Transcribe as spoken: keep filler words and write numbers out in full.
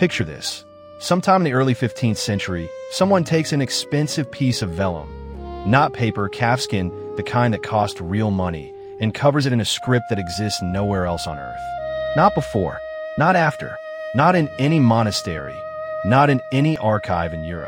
Picture this. Sometime in the early fifteenth century, someone takes an expensive piece of vellum, not paper, calfskin, the kind that cost real money, and covers it in a script that exists nowhere else on Earth. Not before, not after, not in any monastery, not in any archive in Europe.